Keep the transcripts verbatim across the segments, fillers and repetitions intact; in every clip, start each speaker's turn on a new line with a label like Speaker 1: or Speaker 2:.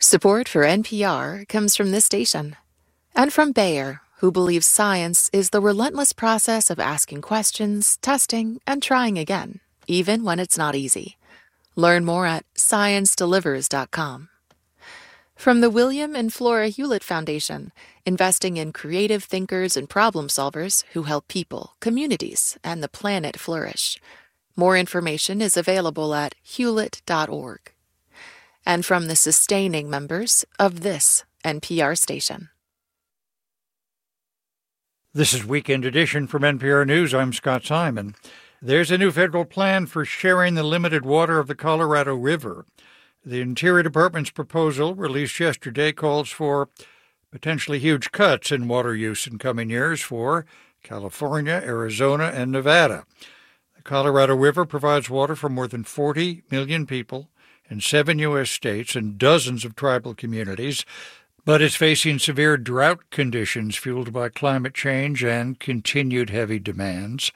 Speaker 1: Support for N P R comes from this station and from Bayer, who believes science is the relentless process of asking questions, testing, and trying again, even when it's not easy. Learn more at science delivers dot com. From the William and Flora Hewlett Foundation, investing in creative thinkers and problem solvers who help people, communities, and the planet flourish. More information is available at hewlett dot org. And from the sustaining members of this N P R station.
Speaker 2: This is Weekend Edition from N P R News. I'm Scott Simon. There's a new federal plan for sharing the limited water of the Colorado River. The Interior Department's proposal, released yesterday, calls for potentially huge cuts in water use in coming years for California, Arizona, and Nevada. The Colorado River provides water for more than forty million people in seven U S states and dozens of tribal communities, but is facing severe drought conditions fueled by climate change and continued heavy demands.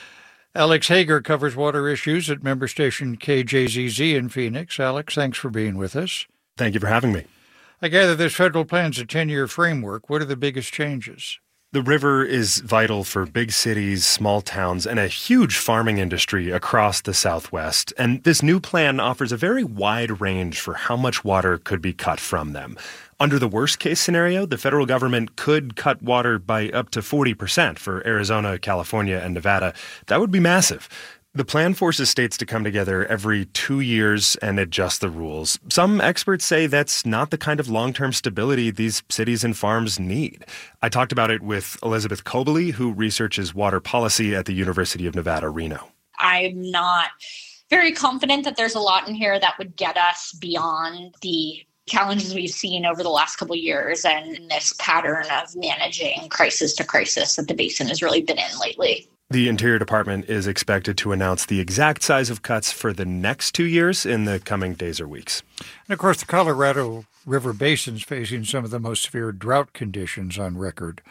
Speaker 2: Alex Hager covers water issues at member station K J Z Z in Phoenix. Alex, thanks for being with us.
Speaker 3: Thank you for having me.
Speaker 2: I gather this federal plan's a ten-year framework. What are the biggest changes?
Speaker 3: The river is vital for big cities, small towns, and a huge farming industry across the Southwest. And this new plan offers a very wide range for how much water could be cut from them. Under the worst-case scenario, the federal government could cut water by up to forty percent for Arizona, California, and Nevada. That would be massive. The plan forces states to come together every two years and adjust the rules. Some experts say that's not the kind of long-term stability these cities and farms need. I talked about it with Elizabeth Cobley, who researches water policy at the University of Nevada, Reno.
Speaker 4: I'm not very confident that there's a lot in here that would get us beyond the challenges we've seen over the last couple of years and this pattern of managing crisis to crisis that the basin has really been in lately.
Speaker 3: The Interior Department is expected to announce the exact size of cuts for the next two years in the coming days or weeks.
Speaker 2: And, of course, the Colorado River Basin is facing some of the most severe drought conditions on record.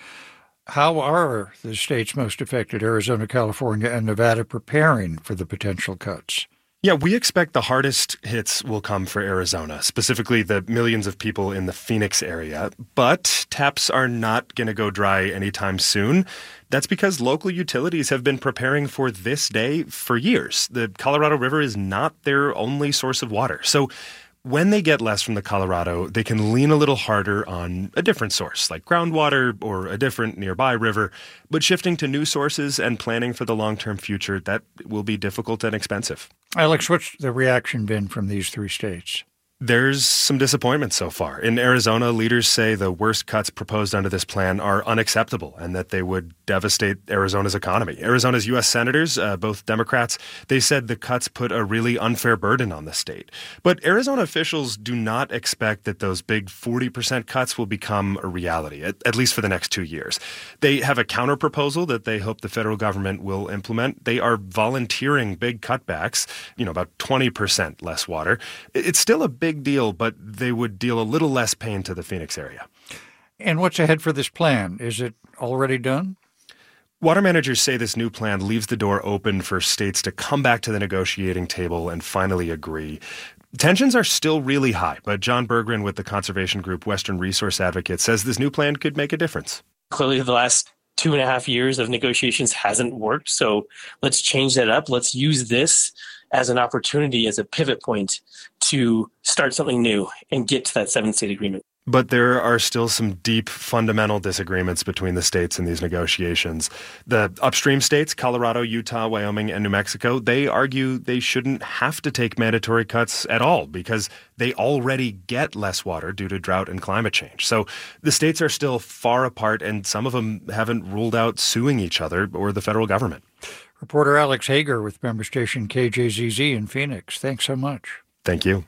Speaker 2: How are the states most affected, Arizona, California, and Nevada, preparing for the potential cuts?
Speaker 3: Yeah, we expect the hardest hits will come for Arizona, specifically the millions of people in the Phoenix area. But taps are not going to go dry anytime soon. That's because local utilities have been preparing for this day for years. The Colorado River is not their only source of water. So when they get less from the Colorado, they can lean a little harder on a different source, like groundwater or a different nearby river. But shifting to new sources and planning for the long-term future, that will be difficult and expensive.
Speaker 2: Alex, what's the reaction been from these three states?
Speaker 3: There's some disappointment so far. In Arizona, leaders say the worst cuts proposed under this plan are unacceptable and that they would devastate Arizona's economy. Arizona's U S senators, uh, both Democrats, they said the cuts put a really unfair burden on the state. But Arizona officials do not expect that those big forty percent cuts will become a reality, at, at least for the next two years. They have a counterproposal that they hope the federal government will implement. They are volunteering big cutbacks, you know, about twenty percent less water. It's still a big Big deal, but they would deal a little less pain to the Phoenix area.
Speaker 2: And what's ahead for this plan? Is it already done?
Speaker 3: Water managers say this new plan leaves the door open for states to come back to the negotiating table and finally agree. Tensions are still really high, but John Berggren with the conservation group Western Resource Advocates says this new plan could make a difference.
Speaker 5: Clearly, the last two and a half years of negotiations hasn't worked, so let's change that up. Let's use this as an opportunity, as a pivot point to start something new and get to that seven-state agreement.
Speaker 3: But there are still some deep fundamental disagreements between the states in these negotiations. The upstream states, Colorado, Utah, Wyoming, and New Mexico, they argue they shouldn't have to take mandatory cuts at all because they already get less water due to drought and climate change. So the states are still far apart, and some of them haven't ruled out suing each other or the federal government.
Speaker 2: Reporter Alex Hager with member station K J Z Z in Phoenix. Thanks so much.
Speaker 3: Thank you.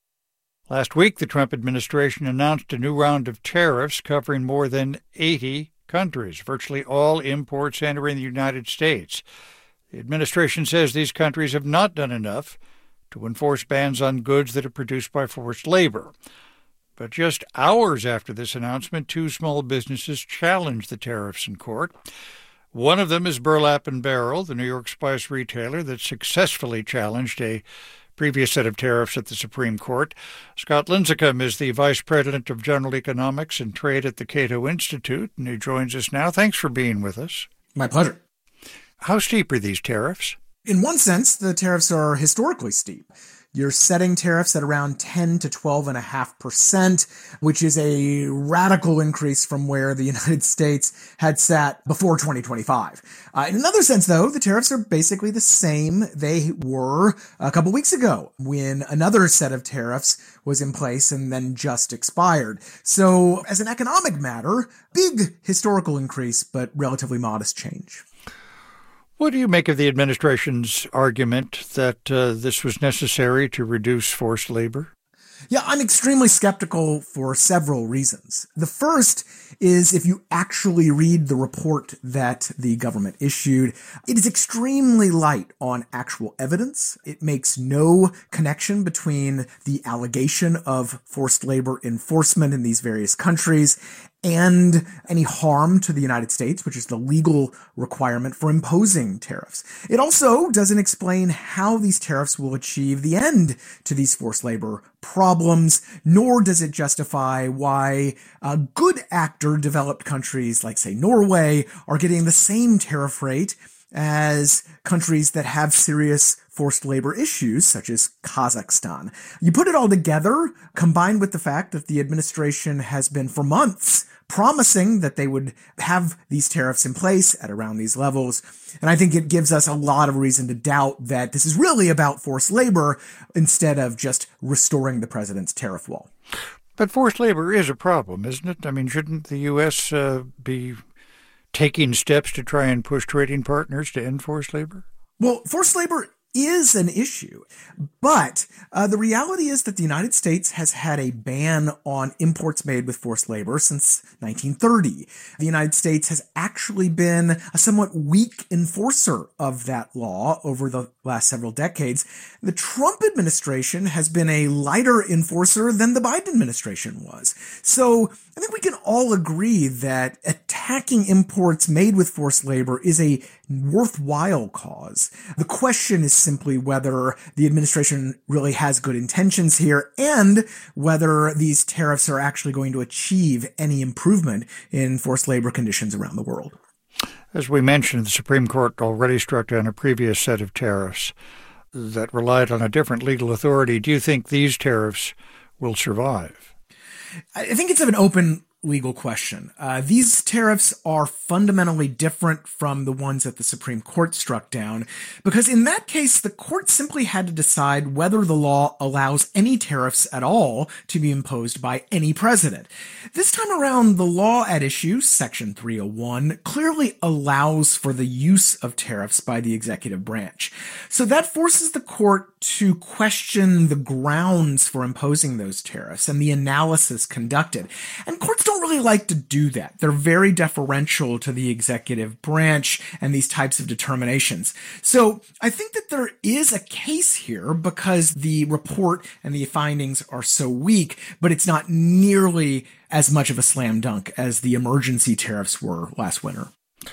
Speaker 2: Last week, the Trump administration announced a new round of tariffs covering more than eighty countries, virtually all imports entering the United States. The administration says these countries have not done enough to enforce bans on goods that are produced by forced labor. But just hours after this announcement, two small businesses challenged the tariffs in court. One of them is Burlap and Barrel, the New York spice retailer that successfully challenged a previous set of tariffs at the Supreme Court. Scott Lincicome is the Vice President of General Economics and Trade at the Cato Institute, and he joins us now. Thanks for being with us.
Speaker 6: My pleasure.
Speaker 2: How steep are these tariffs?
Speaker 6: In one sense, the tariffs are historically steep. You're setting tariffs at around ten to twelve point five percent, which is a radical increase from where the United States had sat before twenty twenty-five. Uh, in another sense, though, the tariffs are basically the same they were a couple weeks ago when another set of tariffs was in place and then just expired. So as an economic matter, big historical increase, but relatively modest change.
Speaker 2: What do you make of the administration's argument that uh, this was necessary to reduce forced labor?
Speaker 6: Yeah, I'm extremely skeptical for several reasons. The first is if you actually read the report that the government issued, it is extremely light on actual evidence. It makes no connection between the allegation of forced labor enforcement in these various countries and any harm to the United States, which is the legal requirement for imposing tariffs. It also doesn't explain how these tariffs will achieve the end to these forced labor problems, nor does it justify why uh, good actor developed countries like, say, Norway are getting the same tariff rate as countries that have serious forced labor issues, such as Kazakhstan. You put it all together, combined with the fact that the administration has been for months promising that they would have these tariffs in place at around these levels. And I think it gives us a lot of reason to doubt that this is really about forced labor instead of just restoring the president's tariff wall.
Speaker 2: But forced labor is a problem, isn't it? I mean, shouldn't the U S uh, be taking steps to try and push trading partners to end forced labor?
Speaker 6: Well, forced labor is an issue, but uh, the reality is that the United States has had a ban on imports made with forced labor since nineteen thirty. The United States has actually been a somewhat weak enforcer of that law over the last several decades. The Trump administration has been a lighter enforcer than the Biden administration was. So I think we can all agree that attacking imports made with forced labor is a worthwhile cause. The question is simply whether the administration really has good intentions here and whether these tariffs are actually going to achieve any improvement in forced labor conditions around the world.
Speaker 2: As we mentioned, the Supreme Court already struck down a previous set of tariffs that relied on a different legal authority. Do you think these tariffs will survive?
Speaker 6: I think it's of an open legal question. Uh, these tariffs are fundamentally different from the ones that the Supreme Court struck down, because in that case, the court simply had to decide whether the law allows any tariffs at all to be imposed by any president. This time around, the law at issue, Section three oh one, clearly allows for the use of tariffs by the executive branch. So that forces the court to question the grounds for imposing those tariffs and the analysis conducted. And courts don't really like to do that. They're very deferential to the executive branch and these types of determinations. So I think that there is a case here because the report and the findings are so weak, but it's not nearly as much of a slam dunk as the emergency tariffs were last winter.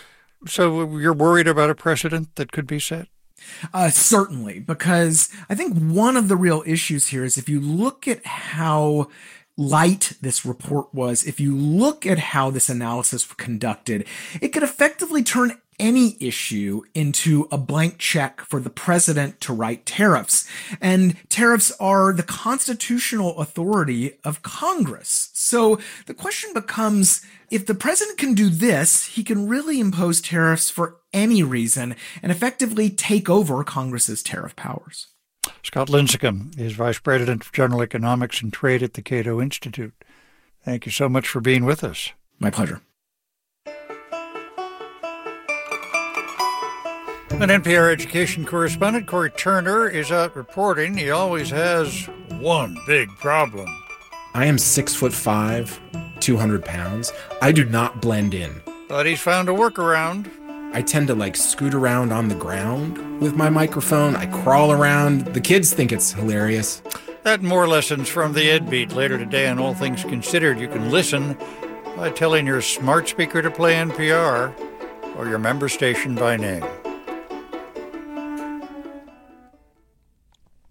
Speaker 2: So you're worried about a precedent that could be set?
Speaker 6: Uh, certainly, because I think one of the real issues here is if you look at how light this report was, if you look at how this analysis was conducted, it could effectively turn any issue into a blank check for the president to write tariffs. And tariffs are the constitutional authority of Congress. So the question becomes, if the president can do this, he can really impose tariffs for any reason and effectively take over Congress's tariff powers.
Speaker 2: Scott Lincicome is Vice President of General Economics and Trade at the Cato Institute. Thank you so much for being with us.
Speaker 6: My pleasure.
Speaker 2: An N P R education correspondent, Corey Turner, is out reporting he always has one big problem.
Speaker 7: I am six foot five, two hundred pounds. I do not blend in.
Speaker 2: But he's found a workaround.
Speaker 7: I tend to like scoot around on the ground with my microphone. I crawl around. The kids think it's hilarious.
Speaker 2: That and more lessons from the Ed Beat later today on All Things Considered. You can listen by telling your smart speaker to play N P R or your member station by name.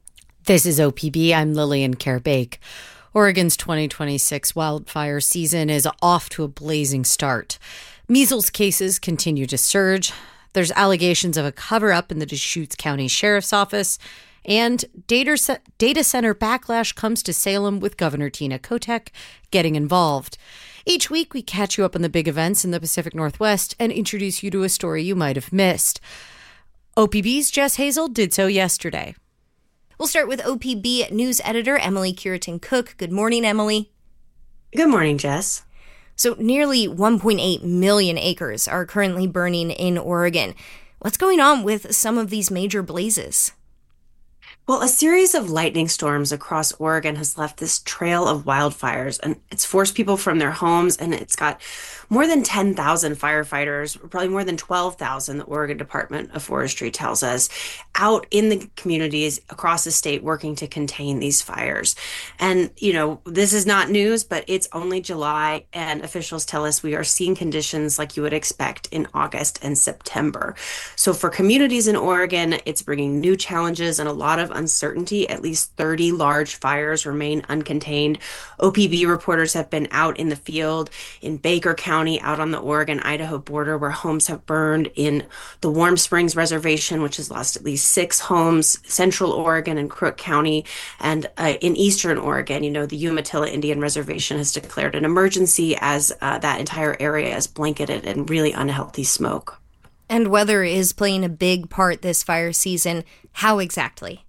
Speaker 8: This is O P B. I'm Lillian Kerr-Bake. Oregon's twenty twenty-six wildfire season is off to a blazing start. Measles cases continue to surge. There's allegations of a cover-up in the Deschutes County Sheriff's Office. And data, data center backlash comes to Salem with Governor Tina Kotek getting involved. Each week, we catch you up on the big events in the Pacific Northwest and introduce you to a story you might have missed. O P B's Jess Hazel did so yesterday.
Speaker 9: We'll start with O P B News Editor Emily Curitin-Cook. Good morning, Emily.
Speaker 10: Good morning, Jess.
Speaker 9: So nearly one point eight million acres are currently burning in Oregon. What's going on with some of these major blazes?
Speaker 10: Well, a series of lightning storms across Oregon has left this trail of wildfires, and it's forced people from their homes, and it's got more than ten thousand firefighters, probably more than twelve thousand, the Oregon Department of Forestry tells us, out in the communities across the state working to contain these fires. And, you know, this is not news, but it's only July, and officials tell us we are seeing conditions like you would expect in August and September. So for communities in Oregon, it's bringing new challenges and a lot of uncertainty. At least thirty large fires remain uncontained. O P B reporters have been out in the field in Baker County, out on the Oregon-Idaho border, where homes have burned, in the Warm Springs Reservation, which has lost at least six homes, Central Oregon and Crook County, and uh, in Eastern Oregon, you know, the Umatilla Indian Reservation has declared an emergency as uh, that entire area is blanketed in really unhealthy smoke.
Speaker 9: And weather is playing a big part this fire season. How exactly?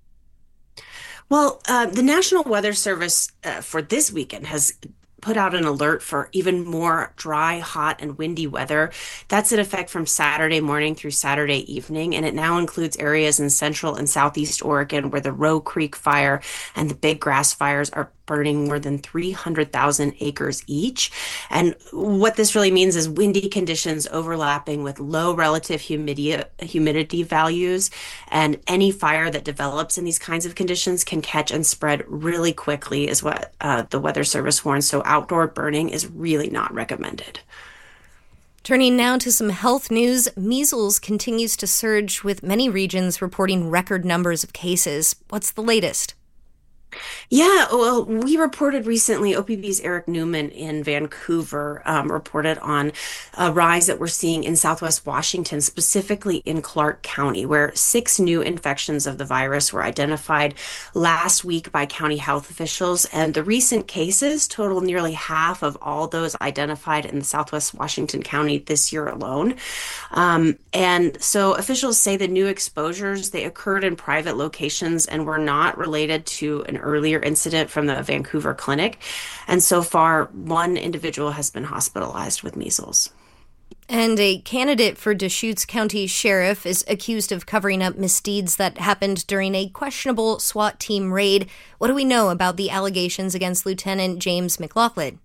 Speaker 10: Well, uh, the National Weather Service uh, for this weekend has put out an alert for even more dry, hot, and windy weather. That's in effect from Saturday morning through Saturday evening, and it now includes areas in central and southeast Oregon where the Roe Creek Fire and the Big Grass fires are burning more than three hundred thousand acres each. And what this really means is windy conditions overlapping with low relative humidity, humidity values, and any fire that develops in these kinds of conditions can catch and spread really quickly, is what uh, the Weather Service warns. So outdoor burning is really not recommended.
Speaker 9: Turning now to some health news, measles continues to surge, with many regions reporting record numbers of cases. What's the latest?
Speaker 10: Yeah, well, we reported recently, O P B's Eric Newman in Vancouver um, reported on a rise that we're seeing in Southwest Washington, specifically in Clark County, where six new infections of the virus were identified last week by county health officials. And the recent cases total nearly half of all those identified in Southwest Washington County this year alone. Um, and so officials say the new exposures, they occurred in private locations and were not related to an earlier incident from the Vancouver clinic. And so far, one individual has been hospitalized with measles.
Speaker 9: And a candidate for Deschutes County Sheriff is accused of covering up misdeeds that happened during a questionable SWAT team raid. What do we know about the allegations against Lieutenant James McLaughlin?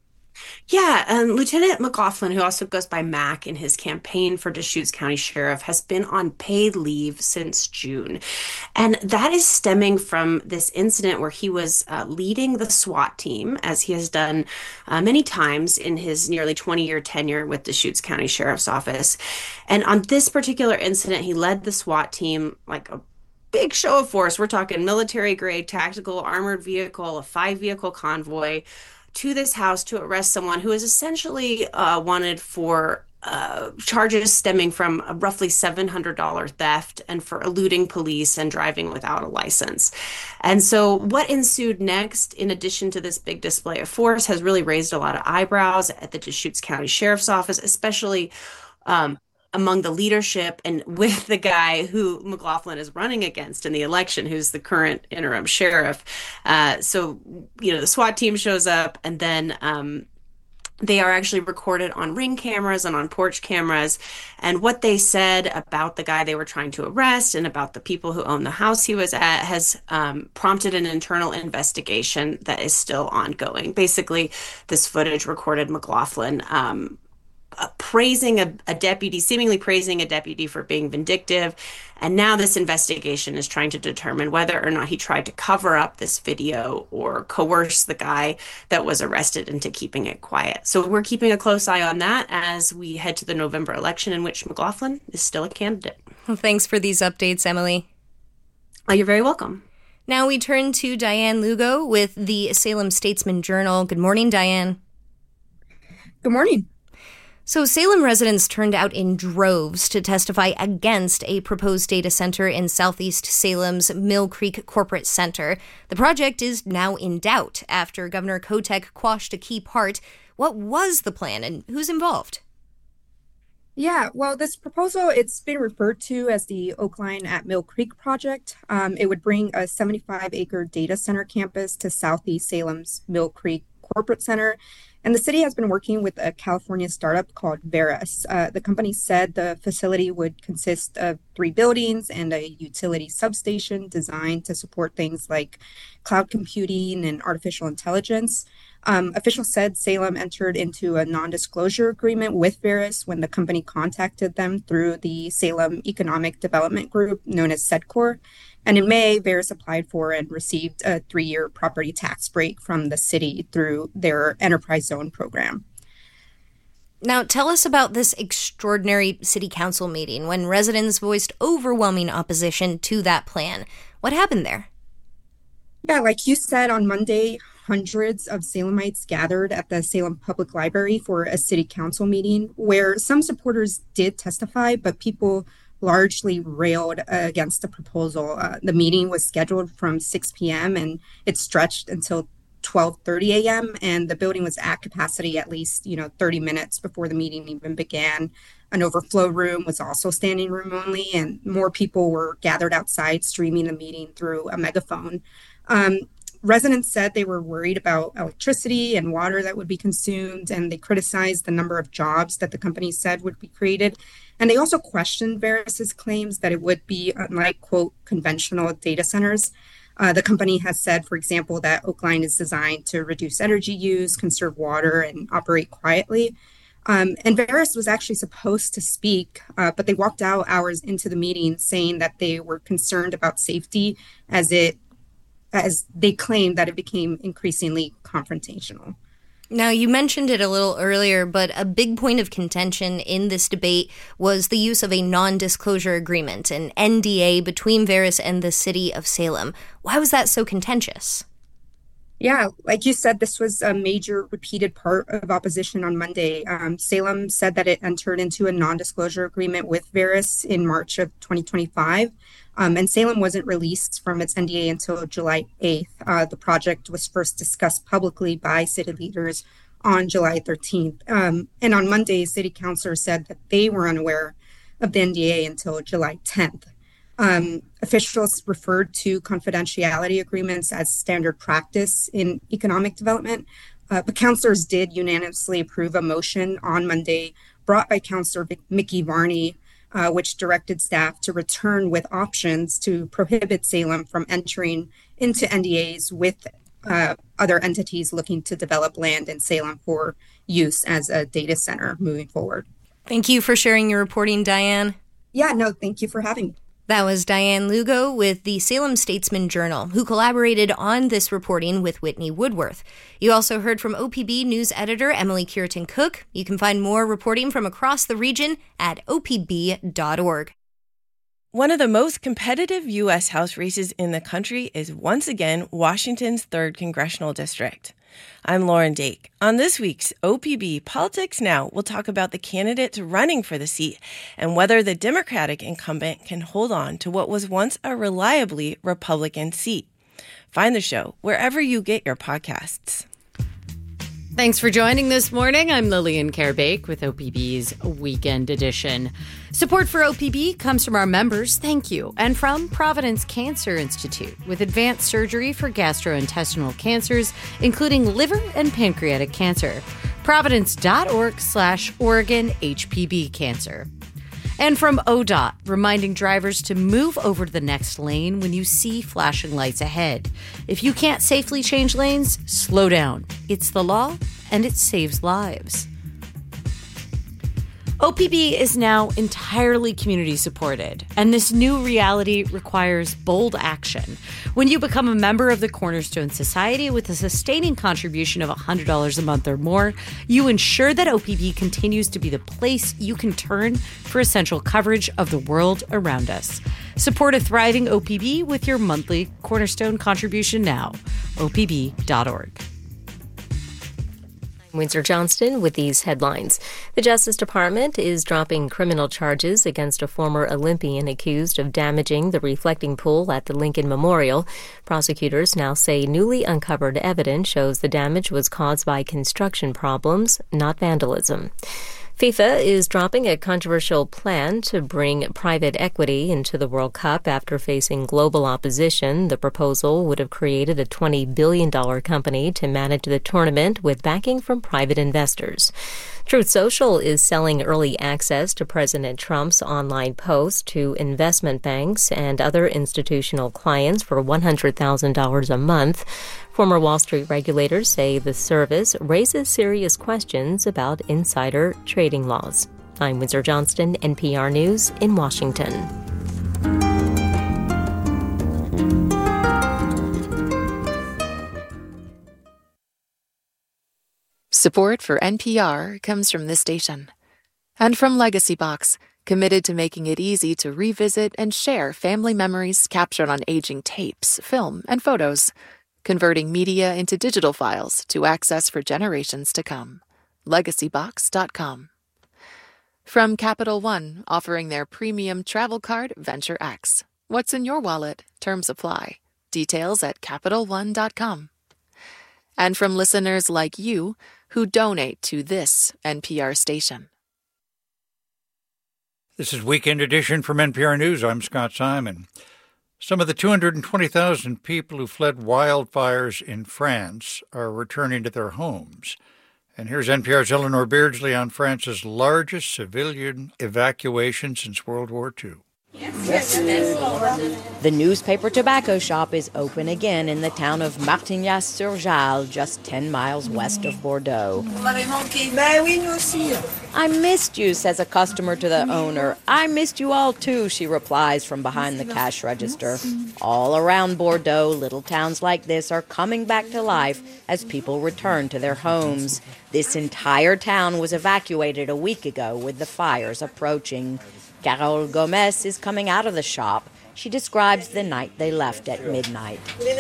Speaker 10: Yeah, um, Lieutenant McLaughlin, who also goes by Mac in his campaign for Deschutes County Sheriff, has been on paid leave since June. And that is stemming from this incident where he was uh, leading the SWAT team, as he has done uh, many times in his nearly twenty-year tenure with Deschutes County Sheriff's Office. And on this particular incident, he led the SWAT team like a big show of force. We're talking military-grade tactical armored vehicle, a five-vehicle convoy, to this house to arrest someone who is essentially uh, wanted for uh, charges stemming from a roughly seven hundred dollars theft and for eluding police and driving without a license. And so what ensued next, in addition to this big display of force, has really raised a lot of eyebrows at the Deschutes County Sheriff's Office, especially um, among the leadership and with the guy who McLaughlin is running against in the election, who's the current interim sheriff. Uh, so, you know, the SWAT team shows up, and then um, they are actually recorded on Ring cameras and on porch cameras. And what they said about the guy they were trying to arrest and about the people who own the house he was at has um, prompted an internal investigation that is still ongoing. Basically, this footage recorded McLaughlin um, Uh, praising a, a deputy, seemingly praising a deputy for being vindictive. And now this investigation is trying to determine whether or not he tried to cover up this video or coerce the guy that was arrested into keeping it quiet. So we're keeping a close eye on that as we head to the November election, in which McLaughlin is still a candidate.
Speaker 9: Well, thanks for these updates, Emily.
Speaker 10: Oh, you're very welcome.
Speaker 9: Now we turn to Diane Lugo with the Salem Statesman Journal. Good morning, Diane.
Speaker 11: Good morning.
Speaker 9: So Salem residents turned out in droves to testify against a proposed data center in Southeast Salem's Mill Creek Corporate Center. The project is now in doubt after Governor Kotek quashed a key part. What was the plan and who's involved?
Speaker 11: Yeah, well, this proposal, it's been referred to as the Oakline at Mill Creek project. Um, it would bring a seventy-five acre data center campus to Southeast Salem's Mill Creek Corporate Center. And the city has been working with a California startup called Veris. Uh, the company said the facility would consist of three buildings and a utility substation designed to support things like cloud computing and artificial intelligence. Um, officials said Salem entered into a non-disclosure agreement with Veris when the company contacted them through the Salem Economic Development Group, known as SEDCOR. And in May, Veris applied for and received a three-year property tax break from the city through their Enterprise Zone program.
Speaker 9: Now, tell us about this extraordinary city council meeting when residents voiced overwhelming opposition to that plan. What happened there?
Speaker 11: Yeah, like you said, on Monday, hundreds of Salemites gathered at the Salem Public Library for a city council meeting where some supporters did testify, but people largely railed uh, against the proposal. Uh, the meeting was scheduled from six p.m. and it stretched until twelve thirty a.m. and the building was at capacity at least, you know, thirty minutes before the meeting even began. An overflow room was also standing room only, and more people were gathered outside streaming the meeting through a megaphone. Um, Residents said they were worried about electricity and water that would be consumed, and they criticized the number of jobs that the company said would be created. And they also questioned Veris's claims that it would be unlike, quote, conventional data centers. Uh, the company has said, for example, that Oakline is designed to reduce energy use, conserve water, and operate quietly. Um, and Veris was actually supposed to speak, uh, but they walked out hours into the meeting saying that they were concerned about safety as it as they claimed that it became increasingly confrontational.
Speaker 9: Now, you mentioned it a little earlier, but a big point of contention in this debate was the use of a non-disclosure agreement, an N D A between Veris and the city of Salem. Why was that so contentious?
Speaker 11: Yeah, like you said, this was a major repeated part of opposition on Monday. Um, Salem said that it entered into a non-disclosure agreement with Veris in March of twenty twenty-five. Um, and Salem wasn't released from its N D A until July eighth. Uh, the project was first discussed publicly by city leaders on July thirteenth. Um, and on Monday, city councilors said that they were unaware of the N D A until July tenth. Um, officials referred to confidentiality agreements as standard practice in economic development. Uh, but councilors did unanimously approve a motion on Monday brought by Councilor Mickey Varney, Uh, which directed staff to return with options to prohibit Salem from entering into N D As with uh, other entities looking to develop land in Salem for use as a data center moving forward.
Speaker 9: Thank you for sharing your reporting, Diane.
Speaker 11: Yeah, no, thank you for having me.
Speaker 9: That was Diane Lugo with the Salem Statesman Journal, who collaborated on this reporting with Whitney Woodworth. You also heard from O P B News editor Emily Curitin-Cook. You can find more reporting from across the region at O P B dot org.
Speaker 12: One of the most competitive U S House races in the country is once again Washington's third Congressional District. I'm Lauren Dake. On this week's O P B Politics Now, we'll talk about the candidates running for the seat and whether the Democratic incumbent can hold on to what was once a reliably Republican seat. Find the show wherever you get your podcasts.
Speaker 8: Thanks for joining this morning. I'm Lillian Kerbake with O P B's Weekend Edition. Support for O P B comes from our members, thank you, and from Providence Cancer Institute with advanced surgery for gastrointestinal cancers, including liver and pancreatic cancer. Providence.org slash Oregon H P V cancer. And from O D O T, reminding drivers to move over to the next lane when you see flashing lights ahead. If you can't safely change lanes, slow down. It's the law, and it saves lives. O P B is now entirely community supported, and this new reality requires bold action. When you become a member of the Cornerstone Society with a sustaining contribution of one hundred dollars a month or more, you ensure that O P B continues to be the place you can turn for essential coverage of the world around us. Support a thriving O P B with your monthly Cornerstone contribution now. O P B dot org.
Speaker 13: Windsor Johnston with these headlines. The Justice Department is dropping criminal charges against a former Olympian accused of damaging the reflecting pool at the Lincoln Memorial. Prosecutors now say newly uncovered evidence shows the damage was caused by construction problems, not vandalism. FIFA is dropping a controversial plan to bring private equity into the World Cup after facing global opposition. The proposal would have created a twenty billion dollars company to manage the tournament with backing from private investors. Truth Social is selling early access to President Trump's online posts to investment banks and other institutional clients for one hundred thousand dollars a month. Former Wall Street regulators say the service raises serious questions about insider trading laws. I'm Windsor Johnston, N P R News in Washington.
Speaker 1: Support for N P R comes from this station and from Legacy Box, committed to making it easy to revisit and share family memories captured on aging tapes, film, and photos, converting media into digital files to access for generations to come. legacy box dot com. From Capital One, offering their premium travel card, Venture X. What's in your wallet? Terms apply. Details at capital one dot com. And from listeners like you who donate to this N P R station.
Speaker 2: This is Weekend Edition from N P R News. I'm Scott Simon. Some of the two hundred twenty thousand people who fled wildfires in France are returning to their homes. And here's N P R's Eleanor Beardsley on France's largest civilian evacuation since World War Two.
Speaker 14: The newspaper tobacco shop is open again in the town of Martignas-sur-Jalles, just ten miles west of Bordeaux. I missed you, says a customer to the owner. I missed you all too, she replies from behind the cash register. All around Bordeaux, little towns like this are coming back to life as people return to their homes. This entire town was evacuated a week ago with the fires approaching. Carole Gomez is coming out of the shop. She describes the night they left at midnight.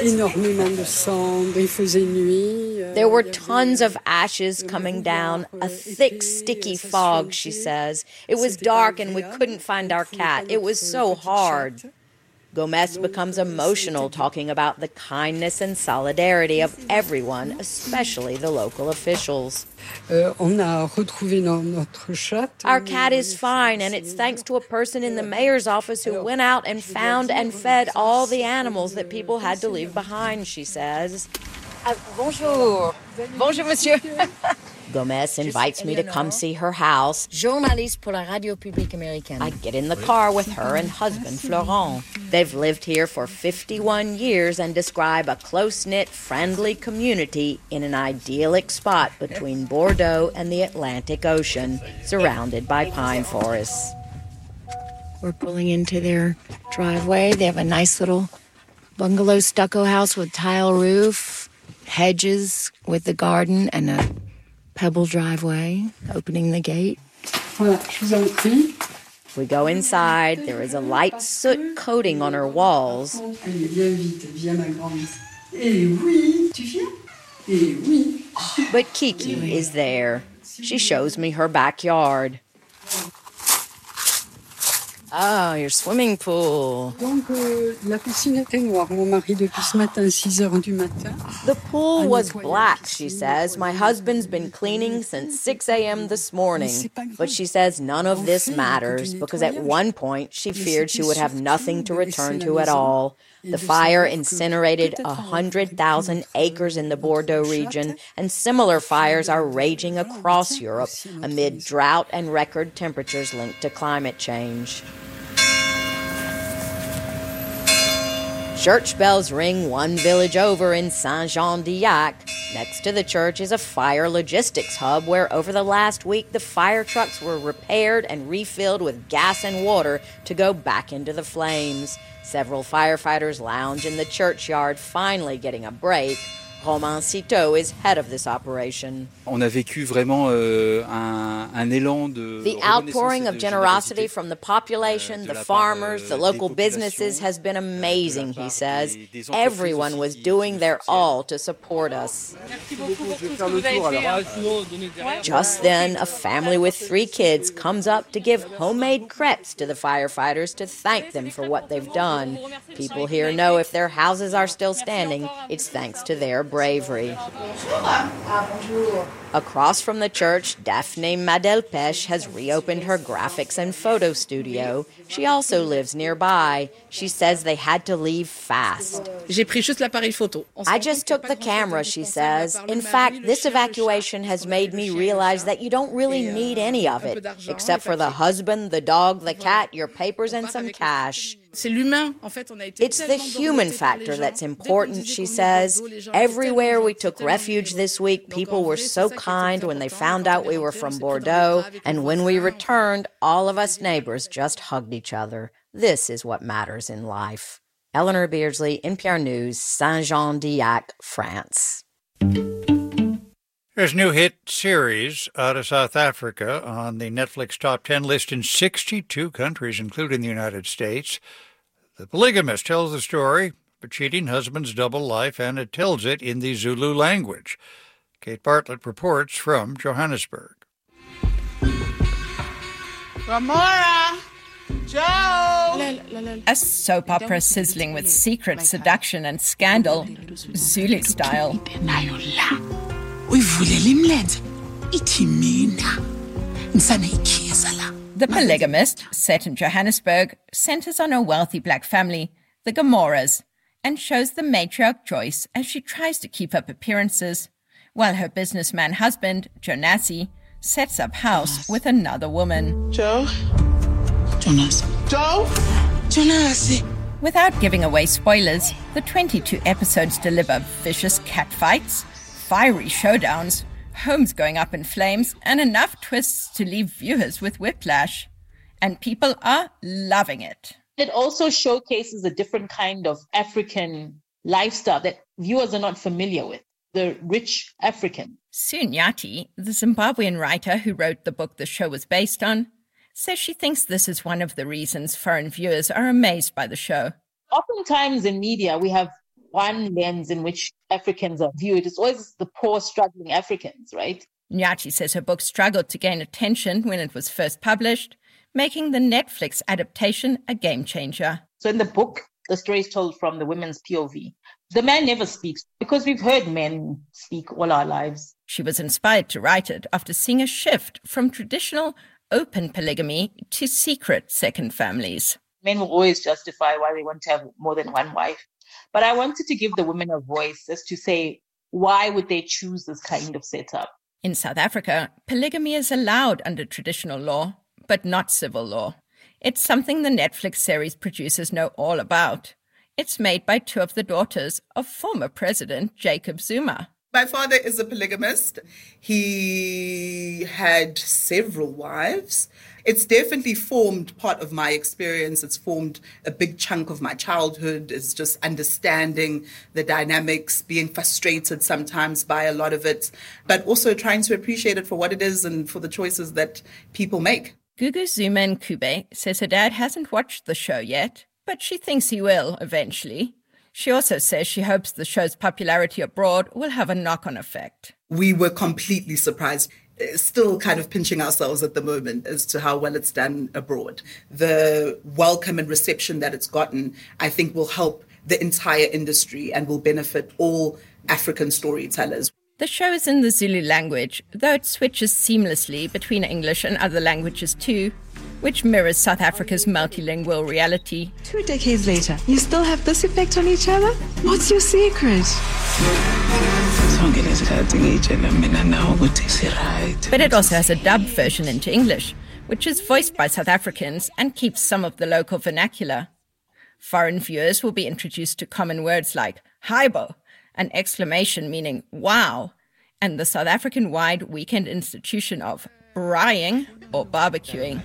Speaker 14: There were tons of ashes coming down, a thick, sticky fog, she says. It was dark and we couldn't find our cat. It was so hard. Gomez becomes emotional talking about the kindness and solidarity of everyone, especially the local officials. Our cat is fine, and it's thanks to a person in the mayor's office who went out and found and fed all the animals that people had to leave behind, she says. Uh, bonjour. Bonjour, monsieur. Gomez invites me to come see her house. Journaliste pour la Radio Publique Américaine. I get in the car with her and husband, Florent. They've lived here for fifty-one years and describe a close-knit, friendly community in an idyllic spot between Bordeaux and the Atlantic Ocean, surrounded by pine forests.
Speaker 15: We're pulling into their driveway. They have a nice little bungalow stucco house with tile roof, hedges with the garden, and a pebble driveway, opening the gate.
Speaker 14: We go inside. There is a light soot coating on her walls. But Kiki is there. She shows me her backyard.
Speaker 15: Oh, your swimming pool.
Speaker 14: The pool was black, she says. My husband's been cleaning since six a.m. this morning. But she says none of this matters because at one point she feared she would have nothing to return to at all. The fire incinerated one hundred thousand acres in the Bordeaux region, and similar fires are raging across Europe amid drought and record temperatures linked to climate change. Church bells ring one village over in Saint-Jean-d'Yac. Next to the church is a fire logistics hub where over the last week the fire trucks were repaired and refilled with gas and water to go back into the flames. Several firefighters lounge in the churchyard, finally getting a break. Romain Citeau is head of this operation.
Speaker 16: On a vécu vraiment euh, un, un élan de
Speaker 14: The outpouring of generosity from the population, the farmers, the local businesses has been amazing, he says. Everyone was doing their all to support us. Just then, a family with three kids comes up to give homemade crepes to the firefighters to thank them for what they've done. People here know if their houses are still standing, it's thanks to their bravery. Across from the church, Daphne Madelpech has reopened her graphics and photo studio. She also lives nearby. She says they had to leave fast. I just took the camera, she says. In fact, this evacuation has made me realize that you don't really need any of it, except for the husband, the dog, the cat, your papers, and some cash. It's the human factor that's important, she says. Everywhere we took refuge this week, people were so kind when they found out we were from Bordeaux, and when we returned, all of us neighbors just hugged each other. This is what matters in life. Eleanor Beardsley, N P R News, Saint-Jean-d'Yac, France.
Speaker 2: There's a new hit series out of South Africa on the Netflix top ten list in sixty-two countries, including the United States. The Polygamist tells the story of a cheating husband's double life, and it tells it in the Zulu language. Kate Bartlett reports from Johannesburg.
Speaker 17: Gamora! Joe!
Speaker 18: A soap opera sizzling with secret seduction and scandal, Zulu style. The Polygamist, set in Johannesburg, centers on a wealthy black family, the Gamoras, and shows the matriarch Joyce as she tries to keep up appearances, while her businessman husband, Jonasi, sets up house with another woman.
Speaker 17: Joe? Jonas. Joe? Jonasi.
Speaker 18: Without giving away spoilers, the twenty-two episodes deliver vicious catfights, fiery showdowns, homes going up in flames, and enough twists to leave viewers with whiplash. And people are loving it.
Speaker 19: It also showcases a different kind of African lifestyle that viewers are not familiar with, the rich African.
Speaker 18: Sue Nyati, the Zimbabwean writer who wrote the book the show was based on, says she thinks this is one of the reasons foreign viewers are amazed by the show.
Speaker 19: Oftentimes in media, we have one lens in which Africans are viewed. It's always the poor, struggling Africans, right?
Speaker 18: Nyati says her book struggled to gain attention when it was first published, making the Netflix adaptation a game changer.
Speaker 19: So in the book, the story is told from the women's P O V. The man never speaks because we've heard men speak all our lives.
Speaker 18: She was inspired to write it after seeing a shift from traditional open polygamy to secret second families.
Speaker 19: Men will always justify why they want to have more than one wife. But I wanted to give the women a voice as to say, why would they choose this kind of setup?
Speaker 18: In South Africa, polygamy is allowed under traditional law, but not civil law. It's something the Netflix series producers know all about. It's made by two of the daughters of former President Jacob Zuma.
Speaker 17: My father is a polygamist. He had several wives. It's definitely formed part of my experience. It's formed a big chunk of my childhood. It's just understanding the dynamics, being frustrated sometimes by a lot of it, but also trying to appreciate it for what it is and for the choices that people make.
Speaker 18: Gugu Zuma Nkube says her dad hasn't watched the show yet, but she thinks he will eventually. She also says she hopes the show's popularity abroad will have a knock-on effect.
Speaker 17: We were completely surprised, still kind of pinching ourselves at the moment as to how well it's done abroad. The welcome and reception that it's gotten, I think, will help the entire industry and will benefit all African storytellers.
Speaker 18: The show is in the Zulu language, though it switches seamlessly between English and other languages too, which mirrors South Africa's multilingual reality.
Speaker 20: Two decades later, you still have this effect on each other? What's your secret?
Speaker 18: But it also has a dubbed version into English, which is voiced by South Africans and keeps some of the local vernacular. Foreign viewers will be introduced to common words like "haibo," an exclamation meaning "wow," and the South African-wide weekend institution of braaiing or barbecuing.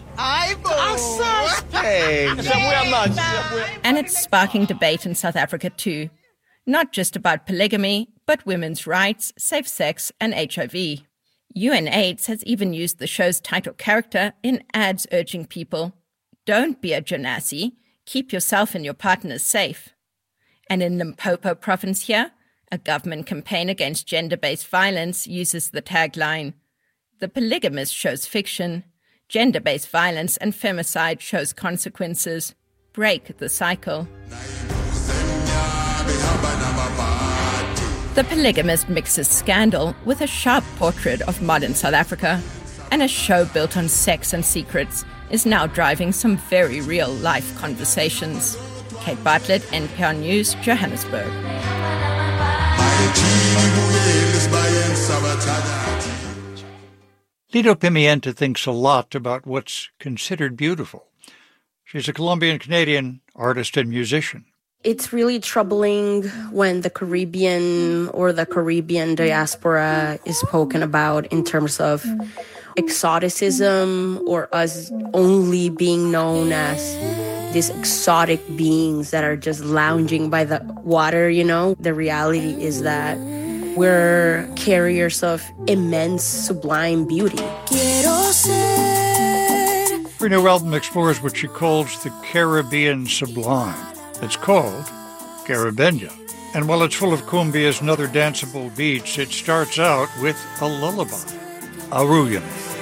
Speaker 18: And it's sparking debate in South Africa too, not just about polygamy, but women's rights, safe sex, and H I V. UNAIDS has even used the show's title character in ads urging people, don't be a Janasi, keep yourself and your partners safe. And in Limpopo province here, a government campaign against gender-based violence uses the tagline, the polygamist shows fiction, gender-based violence and femicide shows consequences. Break the cycle. The Polygamist mixes scandal with a sharp portrait of modern South Africa, and a show built on sex and secrets is now driving some very real-life conversations. Kate Bartlett, N P R News, Johannesburg.
Speaker 2: Lido Pimienta thinks a lot about what's considered beautiful. She's a Colombian-Canadian artist and musician.
Speaker 21: It's really troubling when the Caribbean or the Caribbean diaspora is spoken about in terms of exoticism or us only being known as these exotic beings that are just lounging by the water, you know. The reality is that we're carriers of immense, sublime beauty.
Speaker 2: Her new album explores what she calls the Caribbean sublime. It's called Caribeña. And while it's full of cumbias and other danceable beats, it starts out with a lullaby, Arrúllame.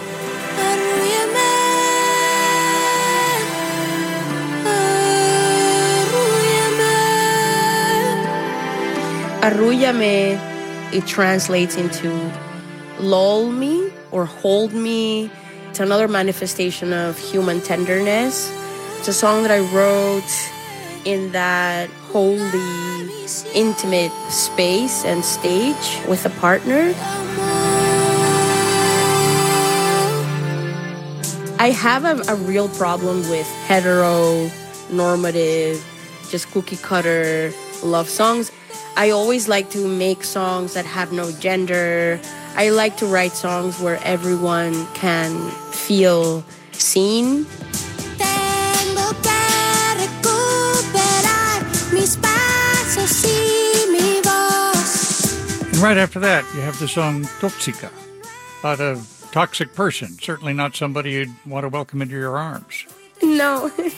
Speaker 21: Arrúllame, it translates into lull me or hold me. It's another manifestation of human tenderness. It's a song that I wrote in that holy, intimate space and stage with a partner. I have a, a real problem with heteronormative, just cookie cutter love songs. I always like to make songs that have no gender. I like to write songs where everyone can feel seen.
Speaker 2: And right after that, you have the song Tóxica, about a toxic person, certainly not somebody you'd want to welcome into your arms.
Speaker 21: No.